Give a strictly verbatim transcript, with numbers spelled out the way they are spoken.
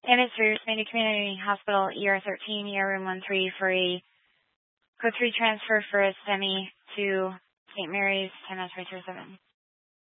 And it's for Yosemite Community Hospital, E R thirteen, E R room one three, for a code three transfer for a STEMI to Saint Mary's, ten oh three three seven.